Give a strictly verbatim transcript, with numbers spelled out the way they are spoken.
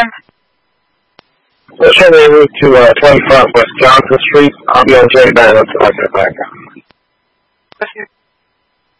there? So show me a route to uh, twenty-five West Johnson Street. I'll be on J nine until I get back.